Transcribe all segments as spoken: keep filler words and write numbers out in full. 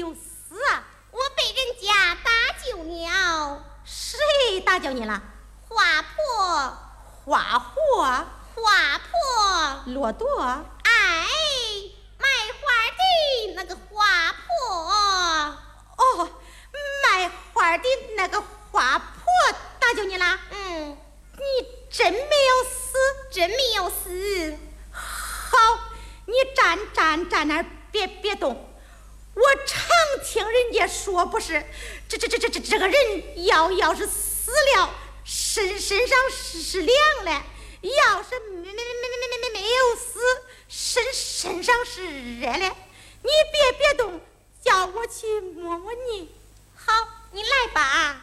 有死啊？ 我被人家打救了。 谁打救你了？ 花婆。 花婆？ 花婆。 骆驼？ 哎，卖花的那个花婆。 哦，卖花的那个花婆打救你了？ 嗯， 你真没有死？ 真没有死。 好，你站站站那儿，别别动。我常听人家说，不是这这这这这这个人要要是死了，身身上是是凉的；要是没没没没没没没有死，身身上是热的。你别别动，叫我去摸摸你。 好，你来吧。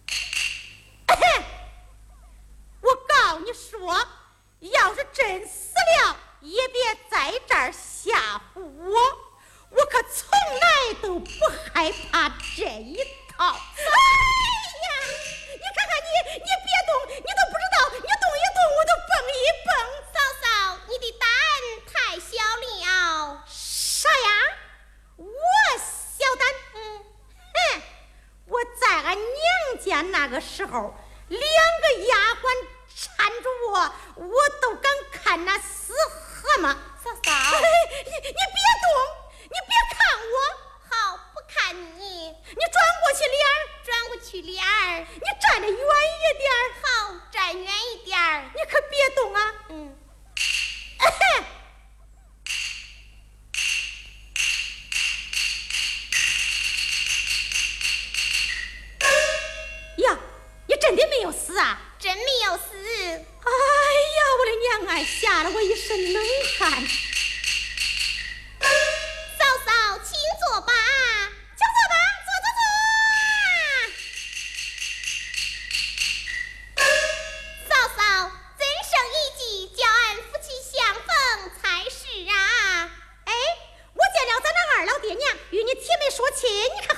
我告你说，要是真死了，也别在这儿吓唬我。我可从来都不害怕这一套。哎呀，你看看你，你别动，你都不知道，你动一动我就蹦一蹦。 嫂嫂，你的胆太小了。 啥呀？我小胆？嗯，哼，我在俺娘家那个时候，两个丫鬟缠住我，我都敢看那死蛤蟆。 嫂嫂， 你你别动。你别看我。 好，不看你。 你转过去脸儿， 转过去脸儿。 你站得远一点儿。 好，站远一点儿。 你可别动啊。 嗯。 呀，你真的没有死啊？ 真没有死。 哎呀，我的娘啊，吓了我一身冷汗。 请坐吧， 请坐吧，坐坐坐。嫂嫂，怎生一计叫俺夫妻相逢才是啊？ 哎，我见了咱那二老爹娘与你提媒说亲，你看